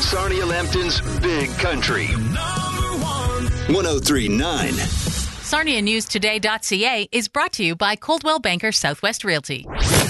Sarnia Lambton's Big Country. 103.9. SarniaNewsToday.ca is brought to you by Coldwell Banker Southwest Realty.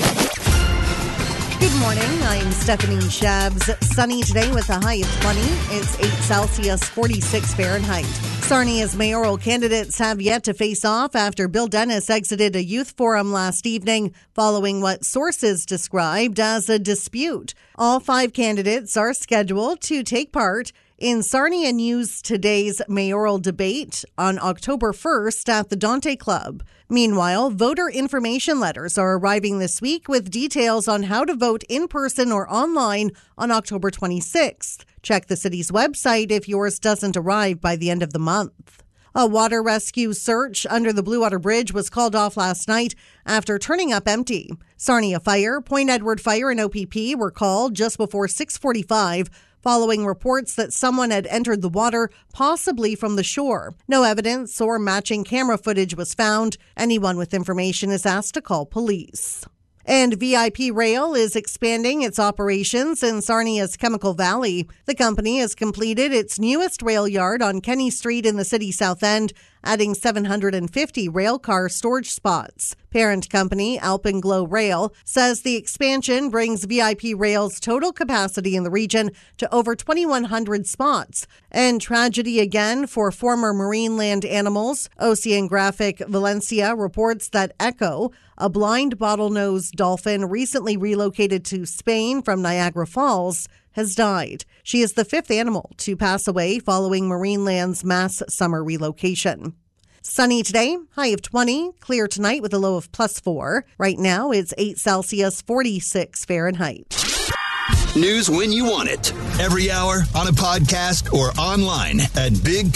Good morning. I'm Stephanie Shabs. Sunny today with a high of 20. It's 8 Celsius, 46 Fahrenheit. Sarnia's mayoral candidates have yet to face off after Bill Dennis exited a youth forum last evening following what sources described as a dispute. All 5 candidates are scheduled to take part in Sarnia News Today's mayoral debate on October 1st at the Dante Club. Meanwhile, voter information letters are arriving this week with details on how to vote in person or online on October 26th. Check the city's website if yours doesn't arrive by the end of the month. A water rescue search under the Blue Water Bridge was called off last night after turning up empty. Sarnia Fire, Point Edward Fire, and OPP were called just before 6:45 following reports that someone had entered the water, possibly from the shore. No evidence or matching camera footage was found. Anyone with information is asked to call police. And VIP Rail is expanding its operations in Sarnia's Chemical Valley. The company has completed its newest rail yard on Kenny Street in the city south end, adding 750 rail car storage spots. Parent company Alpenglow Rail says the expansion brings VIP Rail's total capacity in the region to over 2,100 spots. And tragedy again for former marine land animals. Oceanographic Valencia reports that Echo, a blind bottlenose dolphin recently relocated to Spain from Niagara Falls, has died. She is the 5th animal to pass away following Marineland's mass summer relocation. Sunny today, high of 20. Clear tonight with a low of +4. Right now, it's 8 Celsius, 46 Fahrenheit. News when you want it. Every hour on a podcast or online at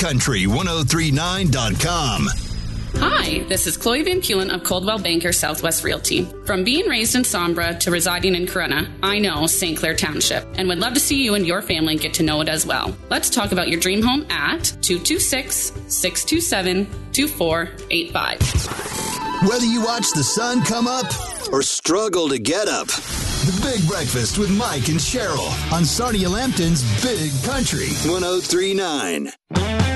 bigcountry1039.com. Hi, this is Chloe Van Keulen of Coldwell Banker Southwest Realty. From being raised in Sombra to residing in Corunna, I know St. Clair Township and would love to see you and your family get to know it as well. Let's talk about your dream home at 226-627-2485. Whether you watch the sun come up or struggle to get up, The Big Breakfast with Mike and Cheryl on Sarnia Lambton's Big Country 103.9.